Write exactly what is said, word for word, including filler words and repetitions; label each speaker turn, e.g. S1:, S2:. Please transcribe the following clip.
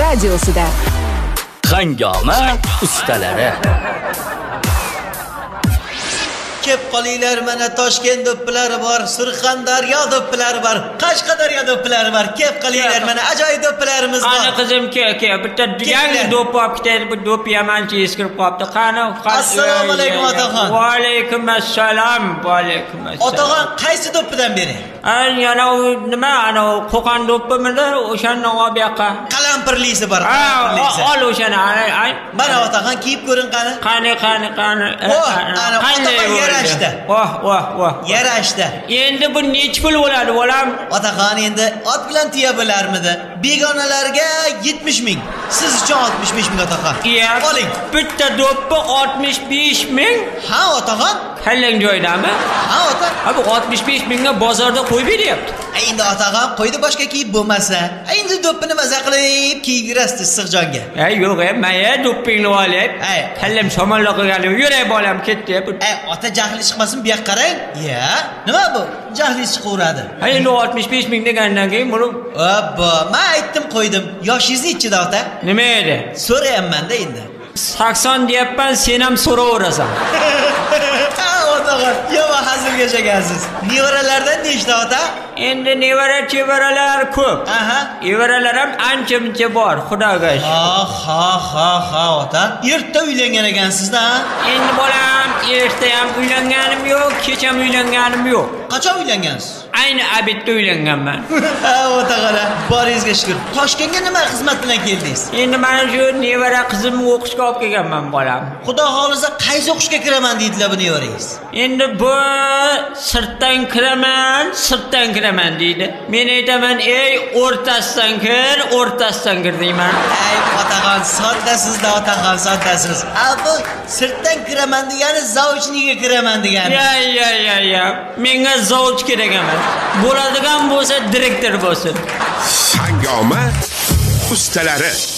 S1: radiosida.
S2: Hangoma ustalari.
S3: Kep qolinglar, mana Toshkent do'ppilari bor, Surxondaryo do'ppilari bor, Qashqadaryo do'ppilari bor. Kep qolinglar, mana ajoyib do'ppilarimiz bor.
S4: Qani qizim, ke, ke, bitta yangi do'pp olib ketadi, bu do'pp yamanchi eskirib qolibdi. Qani?
S3: Assalomu alaykum otaxon.
S4: Va alaykum assalom, va alaykum assalom.
S3: Otaxon, qaysi do'ppidan bering?
S4: Ay, yana nima, ana Qo'qon do'ppimidi? O'shandan olib yoqqa.
S3: Qalampirlisi bor,
S4: qalampirlisi. Ol o'shani, ay.
S3: Mana otaxon kiyib ko'ring qani.
S4: Qani, qani, qani.
S3: Oh, ana otaxon yarashdi.
S4: Voh, voh, voh.
S3: Yarashdi.
S4: Endi bu necha pul bo'ladi, bolam?
S3: Otaxon, endi ot bilan tuya bo'larmidi? Begonalarga yetmish ming. Siz uchun oltmish besh ming otaxon. Oling.
S4: Bitta do'ppi oltmish besh ming?
S3: Ha, otaxon.
S4: Qallang joydami?
S3: Ha, ota.
S4: Ha, bu oltmish besh mingga bozorda qo'yib beryapti.
S3: Endi otaxon, qo'ydi boshqa kiyib bo'lmasa, endi do'ppini maza qilib kiyib yurasiz Issiqjonga.
S4: Ey, yo'q, ey, maya do'ppingni olib. Ey, qallam shamollab qolganim, yuray bolam ketdi.
S3: Ey, ota jahli chiqmasin, bu yoqqa qarang. Ya, nima bu? Jahli chiqaveradi.
S4: Ha, endi oltmish besh ming degandan keyin buni
S3: Obbo, men aytdim qo'ydim. Yoshingiz ichida ota.
S4: Nima edi?
S3: So'rayapman-da endi.
S4: sakson deyapman, sen ham so'raverasan.
S3: Ha, otaxon, yomon hazilga yashagansiz. Nevaralardan nechta ota?
S4: Endi nevara chevaralar ko'p.
S3: Aha.
S4: Evaralar ham ancha-muncha bor, xudoga shukr.
S3: Ha, ha, ha, ha, ota. Erta uylangan ekansiz-da.
S4: Endi bolam, erta ham uylanganim yo'q, kech ham uylanganim yo'q.
S3: Qachon uylangansiz?
S4: Ayni abidda uylanganman.
S3: Ha, otaxon, boringizga shukr. Toshkentga nima xizmat bilan keldingiz?
S4: Endi mana shu nevara qizimni o'qishga olib kelganman, bolam.
S3: Xudo xolisa qaysi o'qishga kiraman deydilar bu nevarangiz?
S4: Endi bu sirtdan kiraman, sirtdan kiraman deydi. Men aytaman, ey, o'rtasidan kir, o'rtasidan kir deyman.
S3: Ey, otaxon, soddasiz-da, otaxon, soddasiz. A bu sirtdan kiraman degani zavchniga kiraman degani.
S4: Ya, ya, ya, ya. Menga zavch kerak emas. Bo'ladigan bo'lsa, direktor bo'lsin.
S5: Hangoma ustalari.